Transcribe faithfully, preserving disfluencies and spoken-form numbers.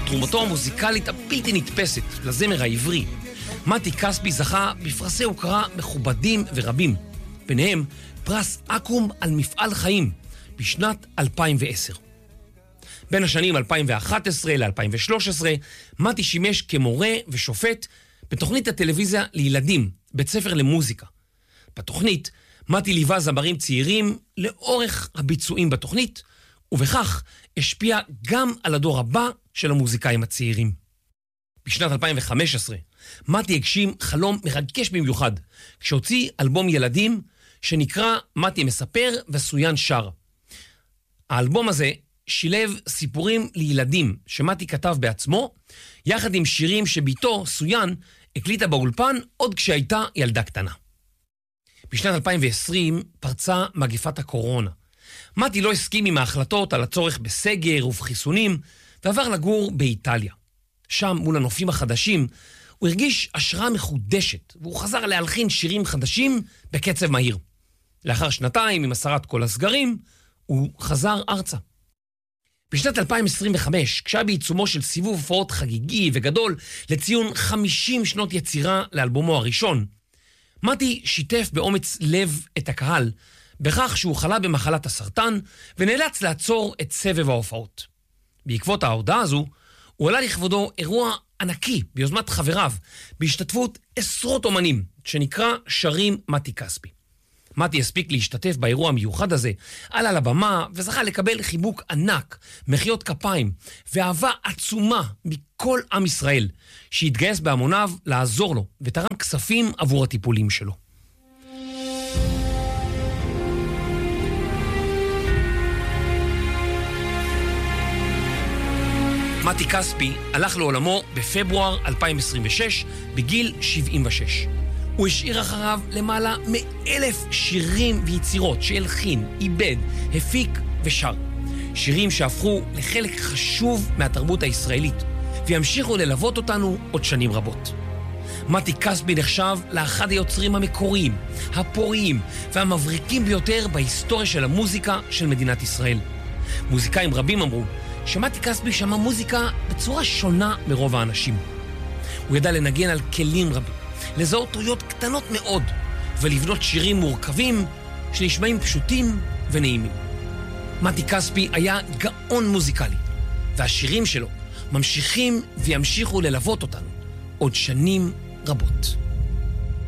תרומתו המוזיקלית הבלתי נתפסת לזמר העברי, מתי כספי זכה בפרסי הוקרה מכובדים ורבים, ביניהם פרס אקו"ם על מפעל חיים בשנת אלפיים ועשר. בין השנים אלפיים ואחת עשרה ל-אלפיים ושלוש עשרה, מתי שימש כמורה ושופט בתוכנית הטלוויזיה לילדים, בית ספר למוזיקה. בתוכנית, מתי ליווה זמרים צעירים לאורך הביצועים בתוכנית, ובכך השפיע גם על הדור הבא של המוזיקאים הצעירים. בשנת אלפיים וחמש עשרה, מתי הגשים חלום מרגש במיוחד, כשהוציא אלבום ילדים שנקרא מתי מספר וסוין שר. האלבום הזה שילב סיפורים לילדים שמתי כתב בעצמו, יחד עם שירים שביתו, סוין, הקליטה באולפן עוד כשהייתה ילדה קטנה. בשנת אלפיים ועשרים פרצה מגפת הקורונה. מתי לא הסכים עם ההחלטות על הצורך בסגר ובחיסונים, ועבר לגור באיטליה. שם, מול הנופים החדשים, הוא הרגיש השראה מחודשת, והוא חזר להלחין שירים חדשים בקצב מהיר. לאחר שנתיים, עם הסרת כל הסגרים, הוא חזר ארצה. בשנת אלפיים עשרים וחמש, כשהיה בעיצומו של סיבוב הופעות חגיגי וגדול לציון חמישים שנות יצירה לאלבומו הראשון, מתי שיתף באומץ לב את הקהל, בכך שהוא חלה במחלת הסרטן ונאלץ לעצור את סבב ההופעות. בעקבות ההודעה הזו, הוא עלה לכבודו אירוע ענקי ביוזמת חבריו, בהשתתפות עשרות אומנים, שנקרא שרים מתי כספי. מתי הספיק להשתתף באירוע המיוחד הזה, עלה על הבמה וזכה לקבל חיבוק ענק, מחיאות כפיים ואהבה עצומה מכל עם ישראל, שהתגייס בהמוניו לעזור לו ותרם כספים עבור הטיפולים שלו. מתי כספי הלך לעולמו בפברואר אלפיים עשרים ושש בגיל שבעים ושש. הוא השאיר אחריו למעלה מאלף שירים ויצירות שהלחין, איבד, הפיק ושר. שירים שהפכו לחלק חשוב מהתרבות הישראלית, וימשיכו ללוות אותנו עוד שנים רבות. מתי כספי נחשב לאחד היוצרים המקוריים, הפוריים והמבריקים ביותר בהיסטוריה של המוזיקה של מדינת ישראל. מוזיקאים רבים אמרו שמתי כספי שמע מוזיקה בצורה שונה מרוב האנשים. הוא ידע לנגן על כלים רבים, לזהות טעויות קטנות מאוד, ולבנות שירים מורכבים שנשמעים פשוטים ונעימים. מתי כספי היה גאון מוזיקלי, והשירים שלו ממשיכים וימשיכו ללוות אותנו עוד שנים רבות.